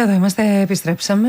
Εδώ είμαστε, επιστρέψαμε.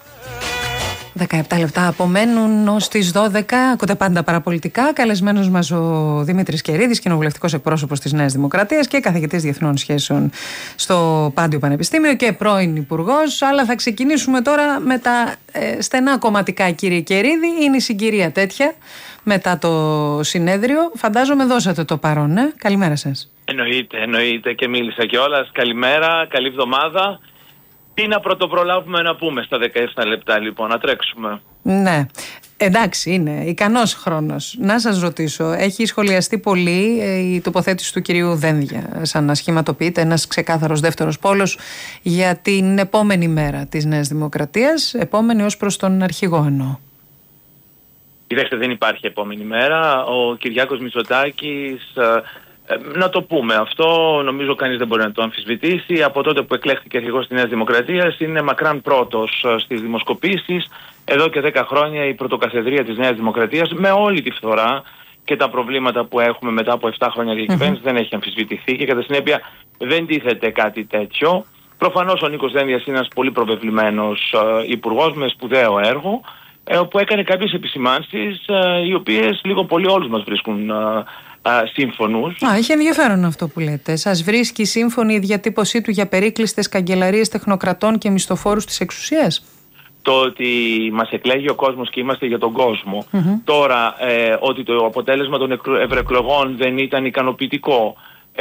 17 λεπτά απομένουν ως τις 12. Ακούτε πάντα παραπολιτικά. Καλεσμένος μας ο Δημήτρης Κερίδης, κοινοβουλευτικός εκπρόσωπος της Νέας Δημοκρατίας και καθηγητής διεθνών σχέσεων στο Πάντιο Πανεπιστήμιο και πρώην υπουργός. Αλλά θα ξεκινήσουμε τώρα με τα στενά κομματικά, κύριε Κερίδη. Είναι η συγκυρία τέτοια μετά το συνέδριο. Φαντάζομαι δώσατε το παρόν, Καλημέρα σας. Εννοείται και μίλησα κιόλας. Καλημέρα, καλή εβδομάδα. Τι να πρωτοπρολάβουμε να πούμε στα 17 λεπτά, λοιπόν, να τρέξουμε. Ναι, εντάξει, είναι ικανός χρόνος. Να σας ρωτήσω, έχει σχολιαστεί πολύ η τοποθέτηση του κυρίου Δένδια, σαν να σχηματοποιείται ένας ξεκάθαρος δεύτερος πόλος για την επόμενη μέρα της Νέας Δημοκρατίας, επόμενη ως προς τον αρχηγό εννοώ. Κοιτάξτε, δεν υπάρχει επόμενη μέρα. Ο Κυριάκος Μητσοτάκης, να το πούμε αυτό, νομίζω κανείς δεν μπορεί να το αμφισβητήσει. Από τότε που εκλέχθηκε αρχηγός της Νέας Δημοκρατίας είναι μακράν πρώτος στις δημοσκοπήσεις. Εδώ και 10 χρόνια η πρωτοκαθεδρία της Νέας Δημοκρατίας, με όλη τη φθορά και τα προβλήματα που έχουμε μετά από 7 χρόνια διακυβέρνηση, δεν έχει αμφισβητηθεί και κατά συνέπεια δεν τίθεται κάτι τέτοιο. Προφανώς ο Νίκος Δένδιας είναι ένας πολύ προβεβλημένος υπουργός με σπουδαίο έργο, που έκανε κάποιες επισημάνσεις οι οποίες λίγο πολύ όλους μας βρίσκουν σύμφωνους. Έχει ενδιαφέρον αυτό που λέτε. Σας βρίσκει σύμφωνη η διατύπωσή του για περίκλειστες καγκελαρίες τεχνοκρατών και μισθοφόρους της εξουσίας? Το ότι μας εκλέγει ο κόσμος και είμαστε για τον κόσμο. Τώρα, ότι το αποτέλεσμα των ευρωεκλογών δεν ήταν ικανοποιητικό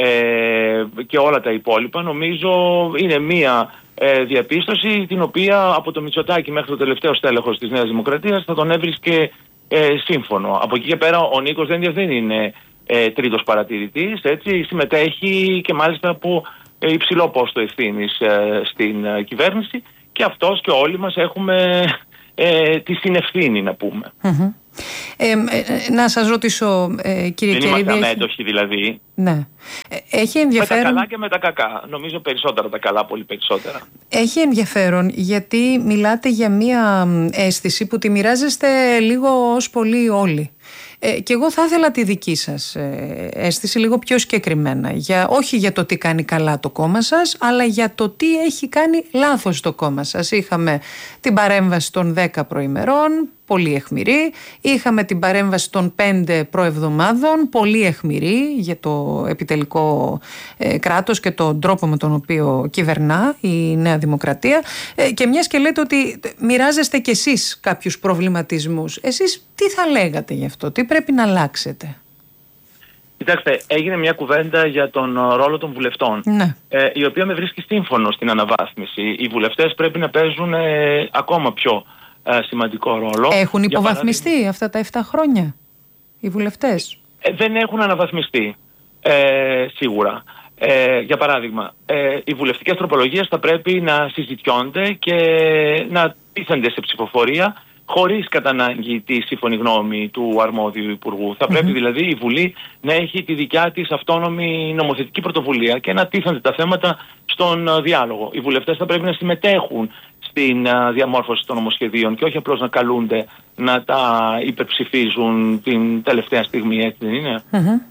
και όλα τα υπόλοιπα, νομίζω είναι μία διαπίστωση την οποία από το Μητσοτάκη μέχρι το τελευταίο στέλεχος της Νέας Δημοκρατίας θα τον έβρισκε σύμφωνο. Από εκεί και πέρα ο Νίκος Δένδιας δεν είναι τρίτος παρατηρητής, έτσι, συμμετέχει και μάλιστα από υψηλό πόστο ευθύνης στην κυβέρνηση και αυτός και όλοι μας έχουμε τη συνευθύνη, να πούμε. Να σας ρωτήσω, κύριε Κερίδη. Δεν είμαστε αμέτωχοι δηλαδή. Ναι. Έχει ενδιαφέρον. Με τα καλά και με τα κακά. Νομίζω περισσότερα τα καλά, πολύ περισσότερα. Έχει ενδιαφέρον γιατί μιλάτε για μία αίσθηση που τη μοιράζεστε λίγο ως πολύ όλοι. Και εγώ θα ήθελα τη δική σας αίσθηση λίγο πιο συγκεκριμένα. Όχι για το τι κάνει καλά το κόμμα σας, αλλά για το τι έχει κάνει λάθος το κόμμα σας. Είχαμε την παρέμβαση των 10 προημερών, πολύ αιχμηρή. Είχαμε την παρέμβαση των 5 προεβδομάδων, πολύ αιχμηρή για το επιτελικό κράτος και τον τρόπο με τον οποίο κυβερνά η Νέα Δημοκρατία. Και μιας και λέτε ότι μοιράζεστε κι εσείς κάποιους προβληματισμούς, εσείς τι θα λέγατε γι' αυτό, τι πρέπει να αλλάξετε? Κοιτάξτε, έγινε μια κουβέντα για τον ρόλο των βουλευτών, η οποία με βρίσκει σύμφωνο στην αναβάθμιση. Οι βουλευτές πρέπει να παίζουν ακόμα πιο σημαντικό ρόλο. Έχουν υποβαθμιστεί αυτά τα 7 χρόνια οι βουλευτές? Δεν έχουν αναβαθμιστεί, σίγουρα. Για παράδειγμα, οι βουλευτικές τροπολογίες θα πρέπει να συζητιώνται και να τίθενται σε ψηφοφορία χωρίς κατά ανάγκη τη σύμφωνη γνώμη του αρμόδιου υπουργού. Θα πρέπει δηλαδή η Βουλή να έχει τη δικιά της αυτόνομη νομοθετική πρωτοβουλία και να τίθενται τα θέματα στον διάλογο. Οι βουλευτές θα πρέπει να συμμετέχουν στην διαμόρφωση των νομοσχεδίων και όχι απλώς να καλούνται να τα υπερψηφίζουν την τελευταία στιγμή, έτσι δεν είναι?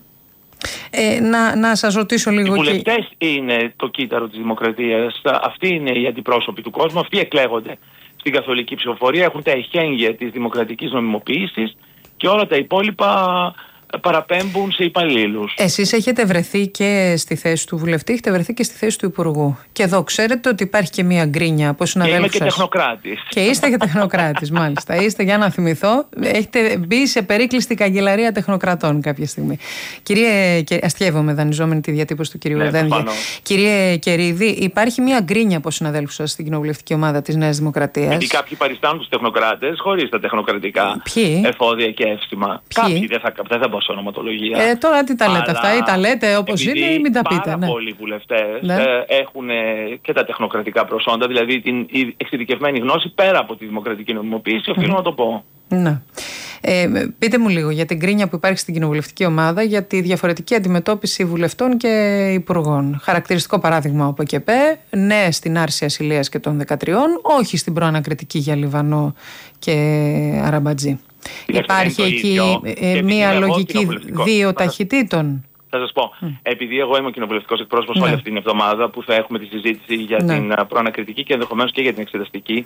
Να σας ρωτήσω λίγο. Οι βουλευτές είναι το κύτταρο της δημοκρατίας. Αυτοί είναι οι αντιπρόσωποι του κόσμου. Αυτοί εκλέγονται στην καθολική ψηφοφορία, έχουν τα εχέγγυα της δημοκρατικής νομιμοποίησης και όλα τα υπόλοιπα παραπέμπουν σε υπαλλήλους. Εσείς έχετε βρεθεί και στη θέση του βουλευτή, έχετε βρεθεί και στη θέση του υπουργού. Και εδώ ξέρετε ότι υπάρχει και μία γκρίνια από συναδέλφους σας. Και είμαι και τεχνοκράτης. Και είστε και τεχνοκράτης, μάλιστα. Είστε, για να θυμηθώ, έχετε μπει σε περίκλειστη καγκελαρία τεχνοκρατών κάποια στιγμή. Κύριε, αστιεύομαι δανειζόμενη τη διατύπωση του κυρίου Δένδια. Κύριε Κερίδη, υπάρχει μία γκρίνια από συναδέλφους σας στην κοινοβουλευτική ομάδα της Νέας Δημοκρατίας. Γιατί κάποιοι παριστάνουν τους τεχνοκράτες χωρίς τα τεχνοκρατικά εφόδια και εύστημα. Κάποιοι δεν θα σε ονοματολογία. Τώρα τι τα λέτε αυτά, ή τα λέτε όπως είναι ή μην τα πείτε. Πάρα πολλοί βουλευτές έχουν και τα τεχνοκρατικά προσόντα, δηλαδή την εξειδικευμένη γνώση πέρα από τη δημοκρατική νομιμοποίηση, οφείλω να το πω. Ναι. Πείτε μου λίγο για την κρίνια που υπάρχει στην κοινοβουλευτική ομάδα για τη διαφορετική αντιμετώπιση βουλευτών και υπουργών. Χαρακτηριστικό παράδειγμα ο ΠΚΠ, ναι στην άρση ασυλίας και των 13, όχι στην προανακριτική για Λιβανό και Αραμπατζή. Υπάρχει εκεί μια λογική δύο ταχυτήτων? Θα σας πω, επειδή εγώ είμαι ο κοινοβουλευτικός εκπρόσωπος όλη αυτή την εβδομάδα που θα έχουμε τη συζήτηση για την προανακριτική και ενδεχομένως και για την εξεταστική,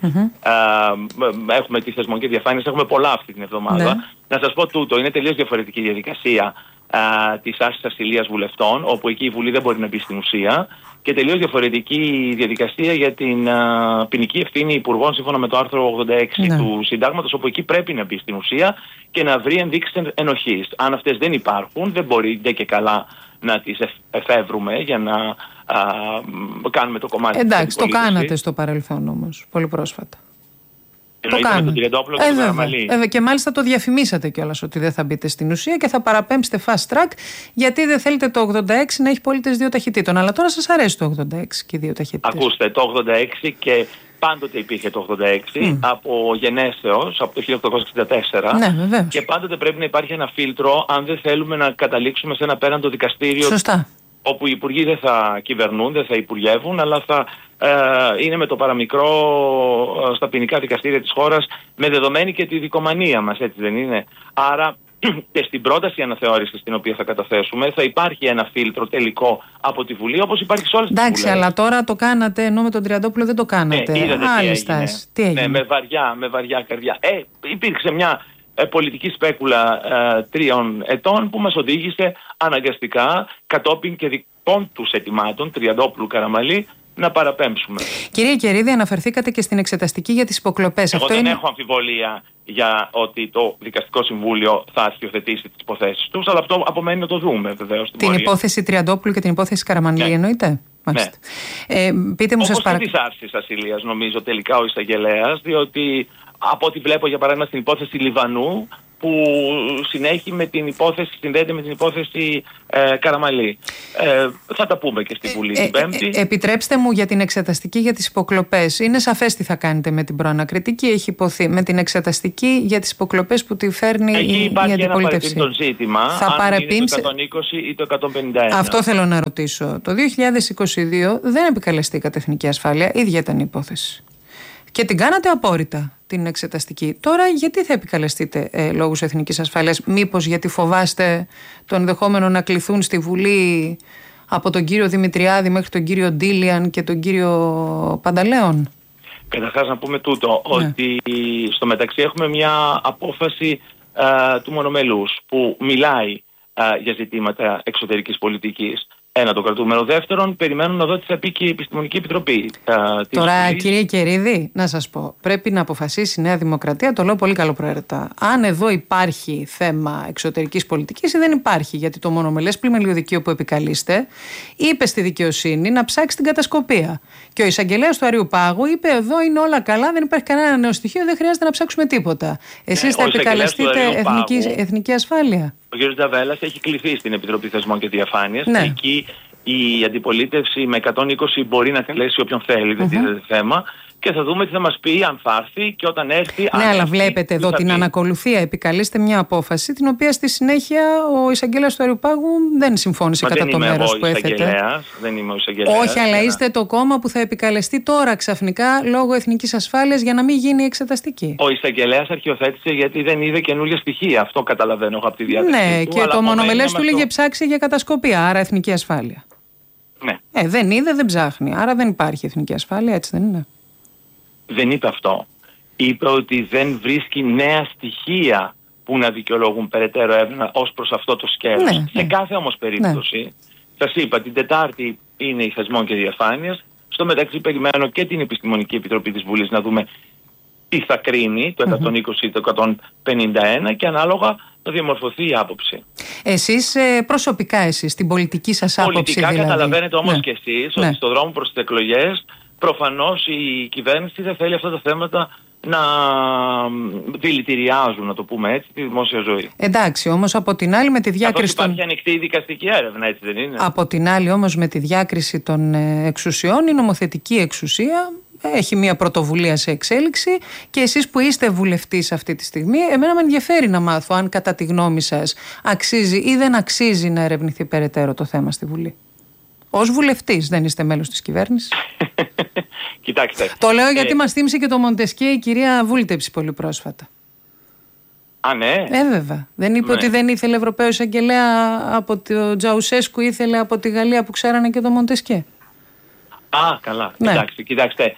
έχουμε τη θεσμική διαφάνεια, έχουμε πολλά αυτή την εβδομάδα. Να σας πω τούτο, είναι τελείως διαφορετική διαδικασία της άσκησης ασυλίας βουλευτών, όπου εκεί η Βουλή δεν μπορεί να μπει στην ουσία, και τελείως διαφορετική διαδικασία για την ποινική ευθύνη υπουργών σύμφωνα με το άρθρο 86 του Συντάγματος, όπου εκεί πρέπει να μπει στην ουσία και να βρει ενδείξεις ενοχής. Αν αυτές δεν υπάρχουν, δεν μπορεί και καλά να τις εφεύρουμε για να κάνουμε το κομμάτι. Εντάξει, το κάνατε στο παρελθόν όμως, πολύ πρόσφατα. Το κάνατε. Και μάλιστα το διαφημίσατε κιόλας ότι δεν θα μπείτε στην ουσία και θα παραπέμψετε fast track, γιατί δεν θέλετε το 86 να έχει πολίτες δύο ταχυτήτων. Αλλά τώρα σας αρέσει το 86 και δύο ταχυτήτες. Ακούστε, το 86 και πάντοτε υπήρχε το 86 από γενέσεως, από το 1864. Ναι, βεβαίως. Και πάντοτε πρέπει να υπάρχει ένα φίλτρο αν δεν θέλουμε να καταλήξουμε σε ένα πέραντο δικαστήριο. Σωστά. Όπου οι υπουργοί δεν θα κυβερνούν, δεν θα υπουργεύουν, αλλά θα είναι με το παραμικρό στα ποινικά δικαστήρια της χώρας, με δεδομένη και τη δικομανία μας, έτσι δεν είναι? Άρα και στην πρόταση αναθεώρησης την οποία θα καταθέσουμε θα υπάρχει ένα φίλτρο τελικό από τη Βουλή, όπως υπάρχει σε όλες τις Βουλές. Εντάξει, αλλά τώρα το κάνατε, ενώ με τον Τριαντόπουλο δεν το κάνατε. Άλλη στάση. Τι έγινε? Ναι, με βαριά καρδιά. Υπήρξε μια πολιτική σπέκουλα 3 ετών που μας οδήγησε αναγκαστικά κατόπιν και δικών τους αιτημάτων, Τριαντόπουλου, Καραμαλή, να παραπέμψουμε. Κύριε Κερίδη, αναφερθήκατε και στην εξεταστική για τις υποκλοπές. Εγώ δεν έχω αμφιβολία για ότι το Δικαστικό Συμβούλιο θα αρχιοθετήσει τις υποθέσεις τους, αλλά αυτό απομένει να το δούμε βεβαίως. Την υπόθεση Τριαντόπουλου και την υπόθεση Καραμαλή εννοείται? Μάλιστα. Πείτε μου, όπως και της άρσης ασυλίας νομίζω τελικά ο εισαγγελέας, διότι από ό,τι βλέπω για παράδειγμα στην υπόθεση Λιβανού, που συνδέεται με την υπόθεση Καραμαλή. Θα τα πούμε και στη Βουλή την Πέμπτη. Επιτρέψτε μου, για την εξεταστική για τις υποκλοπές, είναι σαφές τι θα κάνετε με την προανακριτική, έχει υποθεί. Με την εξεταστική για τις υποκλοπές που τη φέρνει η αντιπολίτευση. Εκεί υπάρχει ένα παρεπίμπτον ζήτημα, θα αν παρεπίμψε... είναι το 120 ή το 151. Αυτό θέλω να ρωτήσω. Το 2022 δεν επικαλεστήκατε εθνική ασφάλεια, ίδια ήταν η υπόθεση. Και την κάνατε απόρριτα την εξεταστική. Τώρα γιατί θα επικαλεστείτε λόγους εθνικής ασφάλειας? Μήπως γιατί φοβάστε το ενδεχόμενο να κληθούν στη Βουλή από τον κύριο Δημητριάδη μέχρι τον κύριο Ντίλιαν και τον κύριο Πανταλέων? Καταρχάς να πούμε τούτο, ότι στο μεταξύ έχουμε μια απόφαση του μονομελούς που μιλάει για ζητήματα εξωτερικής πολιτικής. Ένα το κρατούμενο. Δεύτερον, περιμένουν να δω τι θα πει και η Επιστημονική Επιτροπή. Τώρα, κύριε Κερίδη, να σας πω, πρέπει να αποφασίσει η Νέα Δημοκρατία, το λέω πολύ καλοπροαίρετα. Αν εδώ υπάρχει θέμα εξωτερικής πολιτικής ή δεν υπάρχει, γιατί το μονομελές πλημελιωδικείο που επικαλείστε είπε στη δικαιοσύνη να ψάξει την κατασκοπία. Και ο εισαγγελέας του Αριουπάγου είπε: εδώ είναι όλα καλά, δεν υπάρχει κανένα νέο στοιχείο, δεν χρειάζεται να ψάξουμε τίποτα. Εσείς θα επικαλεστείτε εθνική ασφάλεια? Ο κ. Τζαβέλας έχει κληθεί στην Επιτροπή Θεσμών και Διαφάνειας. Ναι. Εκεί η αντιπολίτευση με 120 μπορεί να καλέσει όποιον θέλει, δεν τίθεται θέμα. Και θα δούμε τι θα μας πει, αν θα έρθει και όταν έρθει. Ναι, αλλά βλέπετε εδώ την ανακολουθία. Επικαλείστε μια απόφαση, την οποία στη συνέχεια ο εισαγγελέας του Αριουπάγου δεν συμφώνησε κατά το μέρος που έθετε. Δεν είμαι ο εισαγγελέας. Όχι, αλλά είστε το κόμμα που θα επικαλεστεί τώρα ξαφνικά λόγω εθνικής ασφάλειας για να μην γίνει εξεταστική. Ο εισαγγελέας αρχιοθέτησε γιατί δεν είδε καινούργια στοιχεία. Αυτό καταλαβαίνω από τη διάθεση. Ναι, του, και το μονομελές του λέγε ψάξει για κατασκοπία, άρα εθνική ασφάλεια. Ναι. Δεν είδε, δεν ψάχνει. Άρα δεν υπάρχει εθνική ασφάλεια, έτσι δεν είναι? Δεν είπε αυτό. Είπε ότι δεν βρίσκει νέα στοιχεία που να δικαιολογούν περαιτέρω έρευνα ως προς αυτό το σκέλος. Ναι, σε κάθε όμως περίπτωση, σας είπα, την Τετάρτη είναι η Θεσμών και Διαφάνειας. Στο μεταξύ περιμένω και την Επιστημονική Επιτροπή της Βουλής να δούμε τι θα κρίνει, το 120 ή το 151, και ανάλογα να διαμορφωθεί η άποψη. Εσείς προσωπικά, εσείς, την πολιτική σας άποψη πολιτικά δηλαδή? Καταλαβαίνετε όμως και εσείς ότι στο δρόμο προς τις εκλογές προφανώς η κυβέρνηση δεν θέλει αυτά τα θέματα να δηλητηριάζουν, να το πούμε έτσι, τη δημόσια ζωή. Εντάξει, όμως από την άλλη με τη διάκριση υπάρχει ανοιχτή δικαστική έρευνα, έτσι δεν είναι? Από την άλλη όμως με τη διάκριση των εξουσιών, η νομοθετική εξουσία έχει μια πρωτοβουλία σε εξέλιξη και εσείς που είστε βουλευτής αυτή τη στιγμή, εμένα με ενδιαφέρει να μάθω αν κατά τη γνώμη σας αξίζει ή δεν αξίζει να ερευνηθεί περαιτέρω το θέμα στη Βουλή. Ως βουλευτής, δεν είστε μέλος της κυβέρνησης? Κοιτάξτε. Το λέω γιατί μας θύμισε και το Μοντεσκέ η κυρία Βούλτεψη πολύ πρόσφατα. Α, ναι. Βέβαια. Δεν είπε ότι δεν ήθελε Ευρωπαίο εισαγγελέα από το Τζαουσέσκου, ήθελε από τη Γαλλία που ξέρανε και το Μοντεσκέ. Α, καλά. Ναι. Εντάξει, κοιτάξτε.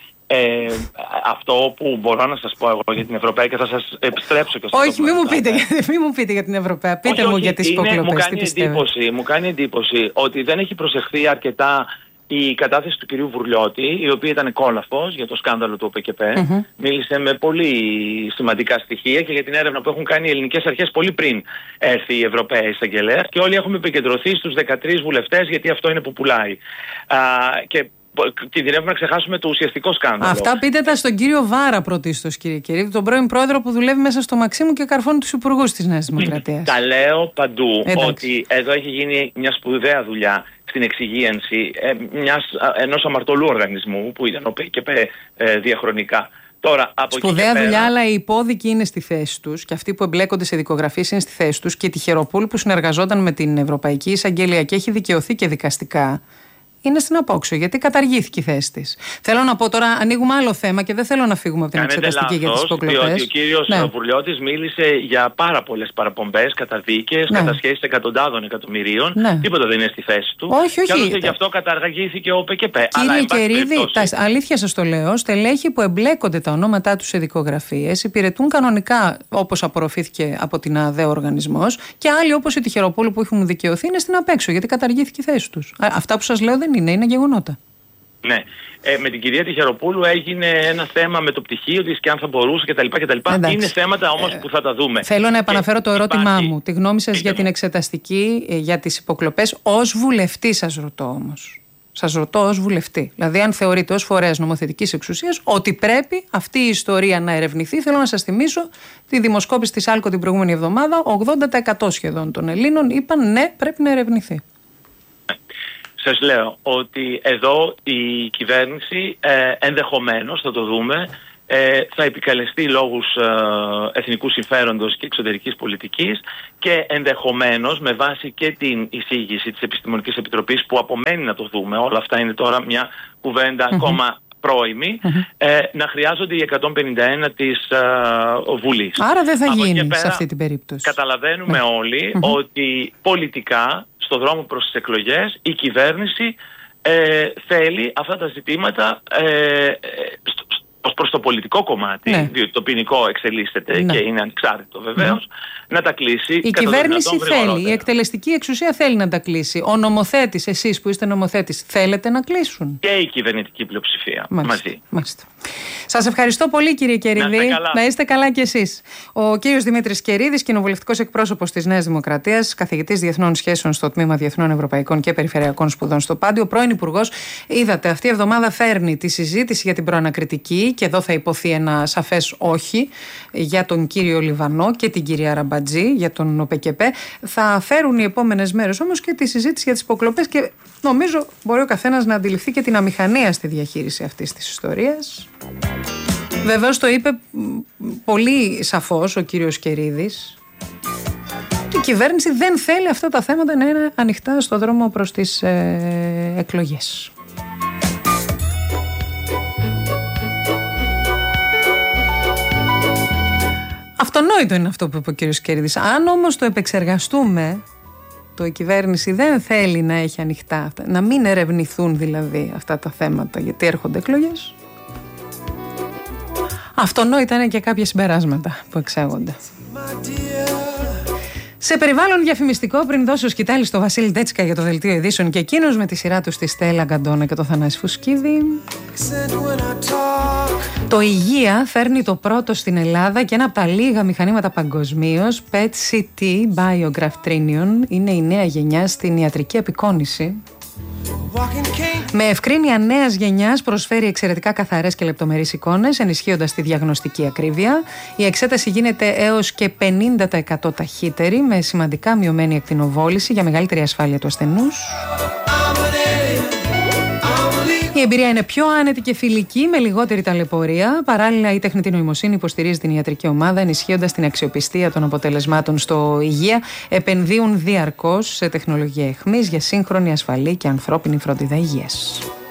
Αυτό που μπορώ να σας πω εγώ για την Ευρωπαία, και θα σας επιστρέψω και στο όχι, μην μου πείτε για την Ευρωπαία. Πείτε μου για τις υποκλοπές. Μου κάνει εντύπωση ότι δεν έχει προσεχθεί αρκετά η κατάθεση του κυρίου Βουρλιώτη, η οποία ήταν κόλαφος για το σκάνδαλο του ΟΠΕΚΕΠΕ. Μίλησε με πολύ σημαντικά στοιχεία και για την έρευνα που έχουν κάνει οι ελληνικές αρχές πολύ πριν έρθει η Ευρωπαία Εισαγγελέα, και όλοι έχουμε επικεντρωθεί στους 13 βουλευτές, γιατί αυτό είναι που πουλάει. Και κινδυνεύουμε να ξεχάσουμε το ουσιαστικό σκάνδαλο. Αυτά πείτε τα στον κύριο Βάρα πρωτίστως, κύριε Κερίδη, τον πρώην πρόεδρο που δουλεύει μέσα στο Μαξίμου και καρφώνει τους υπουργούς της Νέας Δημοκρατίας. Τα λέω παντού. Ότι εδώ έχει γίνει μια σπουδαία δουλειά στην εξυγίανση ενός αμαρτωλού οργανισμού που ήταν ο ΠΚΠ διαχρονικά. Τώρα, σπουδαία δουλειά, αλλά οι υπόδικοι είναι στη θέση τους και αυτοί που εμπλέκονται σε δικογραφίες είναι στη θέση τους, και η Τυχεροπούλου που συνεργαζόταν με την Ευρωπαϊκή Εισαγγελία και έχει δικαιωθεί και δικαστικά, είναι στην απόξω, γιατί καταργήθηκε η θέση της. Θέλω να πω τώρα, ανοίγουμε άλλο θέμα και δεν θέλω να φύγουμε από την εξεταστική για τις υποκλοπές. Διότι ο κύριος Βουρλιώτης μίλησε για πάρα πολλές παραπομπές, καταδίκες, κατασχέσεις εκατοντάδων εκατομμυρίων. Τίποτα δεν είναι στη θέση του. Όχι. Και άλλωστε γι' αυτό καταργήθηκε ο ΠΚΠ. Κύριε Κερίδη, αλήθεια σας το λέω, στελέχη που εμπλέκονται τα ονόματά τους σε δικογραφίες υπηρετούν κανονικά, όπως απορροφήθηκε από την ΑΔΕ ο οργανισμός, και άλλοι όπως η Τυχεροπούλου που έχουν δικαιωθεί είναι στην απέξω, γιατί καταργήθηκε η θέση τους. Αυτά που σας λέω δεν είναι γεγονότα. Ναι. Με την κυρία Τυχεροπούλου έγινε ένα θέμα με το πτυχίο της και αν θα μπορούσε κτλ. Είναι θέματα όμως που θα τα δούμε. Θέλω να επαναφέρω το ερώτημά μου. Τη γνώμη σας για την εξεταστική, για τις υποκλοπές, ως βουλευτή σας ρωτώ όμως. Σας ρωτώ ως βουλευτή. Δηλαδή, αν θεωρείτε ως φορέας νομοθετικής εξουσίας ότι πρέπει αυτή η ιστορία να ερευνηθεί, θέλω να σας θυμίσω τη δημοσκόπηση της ΑΛΚΟ την προηγούμενη εβδομάδα. 80% σχεδόν των Ελλήνων είπαν ναι, πρέπει να ερευνηθεί. Σας λέω ότι εδώ η κυβέρνηση ενδεχομένως, θα το δούμε, θα επικαλεστεί λόγους εθνικού συμφέροντος και εξωτερικής πολιτικής, και ενδεχομένως με βάση και την εισήγηση της Επιστημονικής Επιτροπής, που απομένει να το δούμε, όλα αυτά είναι τώρα μια κουβέντα ακόμα πρώιμη, να χρειάζονται οι 151 της Βουλής. Άρα δεν θα γίνει σε αυτή την περίπτωση. Καταλαβαίνουμε όλοι ότι πολιτικά στον δρόμο προς τις εκλογές η κυβέρνηση θέλει αυτά τα ζητήματα ως προς το πολιτικό κομμάτι, διότι το ποινικό εξελίσσεται και είναι ανεξάρτητο βεβαίως, να τα κλείσει. Η κυβέρνηση θέλει, η εκτελεστική εξουσία θέλει να τα κλείσει. Ο νομοθέτης, εσείς που είστε νομοθέτης, θέλετε να κλείσουν. Και η κυβερνητική πλειοψηφία μαζί. Μάλιστα. Σας ευχαριστώ πολύ, κύριε Κερίδη. Να είστε καλά κι εσείς. Ο κύριος Δημήτρης Κερίδης, κοινοβουλευτικός εκπρόσωπος της Νέας Δημοκρατίας, καθηγητής Διεθνών Σχέσεων στο Τμήμα Διεθνών Ευρωπαϊκών και Περιφερειακών Σπουδών στο Πάντιο, πρώην υπουργός. Είδατε, αυτή η εβδομάδα φέρνει τη συζήτηση για την προανακριτική, και εδώ θα υποθεί ένα σαφές όχι για τον κύριο Λιβανό και την κυρία Ραμπατζή για τον ΟΠΕΚΕΠΕ. Θα φέρουν οι επόμενες μέρες όμως και τη συζήτηση για τις υποκλοπές, και νομίζω μπορεί ο καθένας να αντιληφθεί και την αμηχανία στη διαχείριση αυτής της ιστορίας. Βεβαίως το είπε πολύ σαφώς ο κύριος Κερίδης. Η κυβέρνηση δεν θέλει αυτά τα θέματα να είναι ανοιχτά στο δρόμο προς τις εκλογές. Αυτονόητο είναι αυτό που είπε ο κύριος Κερίδης. Αν όμως το επεξεργαστούμε, η κυβέρνηση δεν θέλει να έχει ανοιχτά αυτά, να μην ερευνηθούν δηλαδή αυτά τα θέματα, γιατί έρχονται εκλογές. Αυτονόητα είναι και κάποια συμπεράσματα που εξάγονται. Σε περιβάλλον διαφημιστικό, πριν δώσω σκητάλη στο Βασίλη Ντέτσικα για το δελτίο ειδήσεων και εκείνος με τη σειρά του στη Στέλλα Γκαντόνα και το Θανάση Φουσκίδη. Το Υγεία φέρνει το πρώτο στην Ελλάδα και ένα από τα λίγα μηχανήματα παγκοσμίως, PET-CT Biograph Trinion, είναι η νέα γενιά στην ιατρική απεικόνηση. Με ευκρίνεια νέας γενιάς προσφέρει εξαιρετικά καθαρές και λεπτομερείς εικόνες, ενισχύοντας τη διαγνωστική ακρίβεια. Η εξέταση γίνεται έως και 50% ταχύτερη, με σημαντικά μειωμένη ακτινοβόληση για μεγαλύτερη ασφάλεια του ασθενούς. Η εμπειρία είναι πιο άνετη και φιλική, με λιγότερη ταλαιπωρία. Παράλληλα, η τεχνητή νοημοσύνη υποστηρίζει την ιατρική ομάδα, ενισχύοντας την αξιοπιστία των αποτελεσμάτων στο Υγεία. Επενδύουν διαρκώς σε τεχνολογία εχμής για σύγχρονη, ασφαλή και ανθρώπινη φροντίδα υγείας.